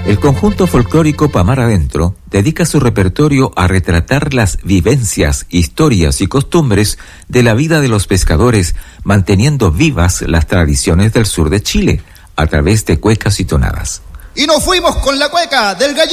El conjunto folclórico Pamar Adentro dedica su repertorio a retratar las vivencias, historias y costumbres de la vida de los pescadores, manteniendo vivas las tradiciones del sur de Chile, a través de cuecas y tonadas. Y nos fuimos con la cueca del gallego.